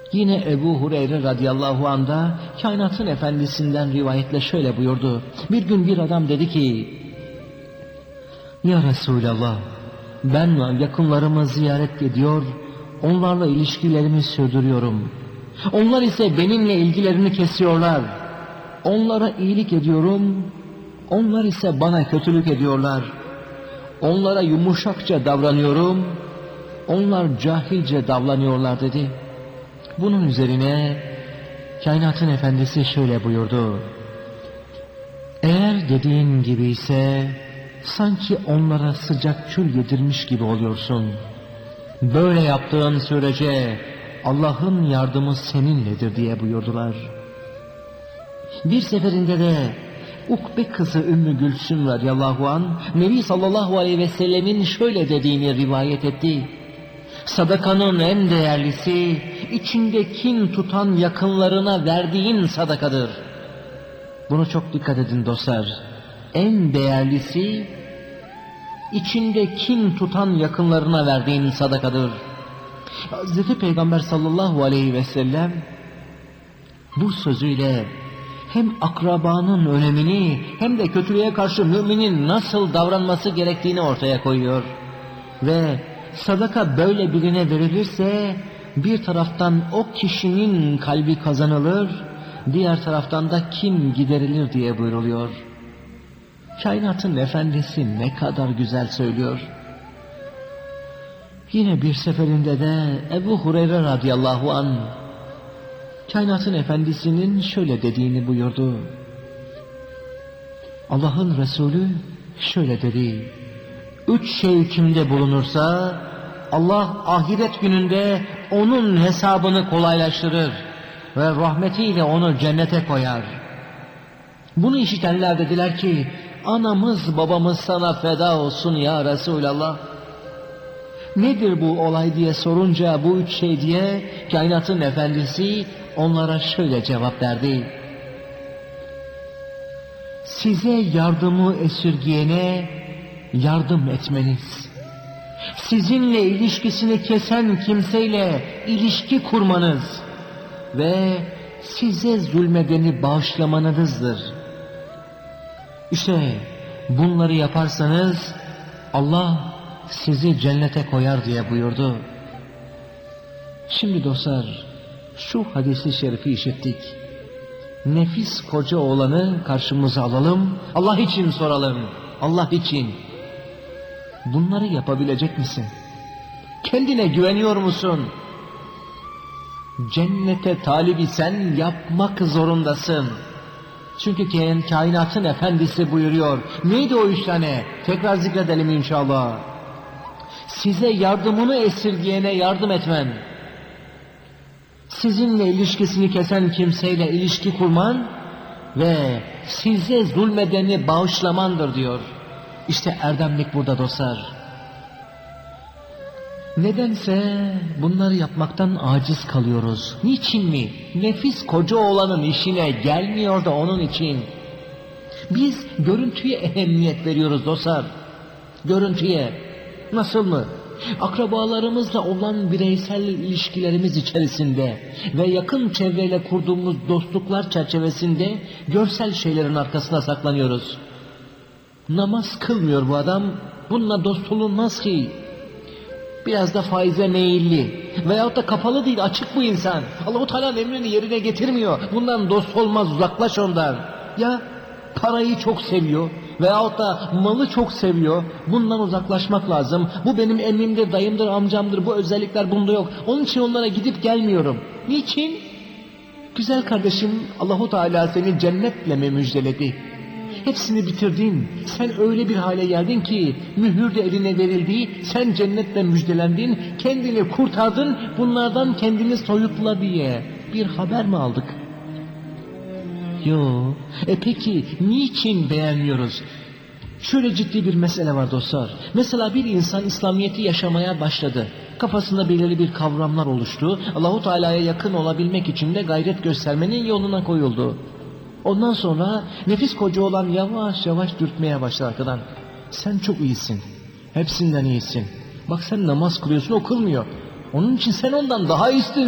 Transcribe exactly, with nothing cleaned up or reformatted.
Yine Ebu Hureyre radıyallahu anh da kainatın efendisinden rivayetle şöyle buyurdu. Bir gün bir adam dedi ki: Ya Resulallah, ben yakınlarımı ziyaret ediyor, onlarla ilişkilerimi sürdürüyorum. Onlar ise benimle ilgilerini kesiyorlar. Onlara iyilik ediyorum, onlar ise bana kötülük ediyorlar. Onlara yumuşakça davranıyorum, onlar cahilce davranıyorlar dedi. Bunun üzerine kainatın efendisi şöyle buyurdu: Eğer dediğin gibi ise sanki onlara sıcak kül yedirmiş gibi oluyorsun. Böyle yaptığın sürece Allah'ın yardımı seninledir diye buyurdular. Bir seferinde de Ukbe kızı Ümmü Gülsüm radıyallahu anh Nebi sallallahu aleyhi ve sellemin şöyle dediğini rivayet etti. Sadakanın en değerlisi içinde kin tutan yakınlarına verdiğin sadakadır. Bunu çok dikkat edin dostlar. En değerlisi içinde kin tutan yakınlarına verdiğin sadakadır. Hazreti Peygamber sallallahu aleyhi ve sellem bu sözüyle hem akrabanın önemini hem de kötülüğe karşı müminin nasıl davranması gerektiğini ortaya koyuyor. Ve sadaka böyle birine verilirse bir taraftan o kişinin kalbi kazanılır, diğer taraftan da kin giderilir diye buyruluyor. Kainatın efendisi ne kadar güzel söylüyor. Yine bir seferinde de Ebu Hureyre radıyallahu anh kainatın efendisinin şöyle dediğini buyurdu. Allah'ın Resulü şöyle dedi: Üç şey kimde bulunursa Allah ahiret gününde onun hesabını kolaylaştırır ve rahmetiyle onu cennete koyar. Bunu işitenler dediler ki: Anamız babamız sana feda olsun ya Resulallah. Nedir bu olay diye sorunca bu üç şey diye kainatın efendisi onlara şöyle cevap verdi: Size yardımı esirgeyene yardım etmeniz, sizinle ilişkisini kesen kimseyle ilişki kurmanız ve size zulmedeni bağışlamanızdır. İşte bunları yaparsanız Allah sizi cennete koyar diye buyurdu. Şimdi dostlar, şu hadisi şerifi işittik. Nefis koca olanı karşımıza alalım, Allah için soralım, Allah için. Bunları yapabilecek misin? Kendine güveniyor musun? Cennete talip isen yapmak zorundasın. Çünkü kainatın efendisi buyuruyor. Neydi o üç tane? Tekrar zikredelim inşallah. Size yardımını esirgeyene yardım etmen, sizinle ilişkisini kesen kimseyle ilişki kurman ve size zulmedeni bağışlamandır diyor. İşte erdemlik burada dostlar. Nedense bunları yapmaktan aciz kalıyoruz. Niçin mi? Nefis koca olanın işine gelmiyor da onun için. Biz görüntüye ehemmiyet veriyoruz dostlar. Görüntüye. Nasıl mı? Akrabalarımızla olan bireysel ilişkilerimiz içerisinde ve yakın çevreyle kurduğumuz dostluklar çerçevesinde görsel şeylerin arkasına saklanıyoruz. Namaz kılmıyor bu adam, bununla dost olunmaz ki. Biraz da faize meyilli veyahut da kapalı değil, açık bu insan. Allah-u Teala'nın emrini yerine getirmiyor, bundan dost olmaz, uzaklaş ondan. Ya parayı çok seviyor veyahut da malı çok seviyor, bundan uzaklaşmak lazım. Bu benim emmimdir, dayımdır, amcamdır, bu özellikler bunda yok. Onun için onlara gidip gelmiyorum. Niçin? Güzel kardeşim, Allah-u Teala seni cennetle mi müjdeledi? Hepsini bitirdin. Sen öyle bir hale geldin ki mühür de eline verildi. Sen cennetle müjdelendin. Kendini kurtardın. Bunlardan kendini soyutla diye bir haber mi aldık? Yo. E peki niçin beğenmiyoruz? Şöyle ciddi bir mesele var dostlar. Mesela bir insan İslamiyet'i yaşamaya başladı. Kafasında belirli bir kavramlar oluştu. Allahu Teala'ya yakın olabilmek için de gayret göstermenin yoluna koyuldu. Ondan sonra nefis koca olan yavaş yavaş dürtmeye başladı arkadan. Sen çok iyisin. Hepsinden iyisin. Bak sen namaz kılıyorsun, o kılmıyor. Onun için sen ondan daha iyisin.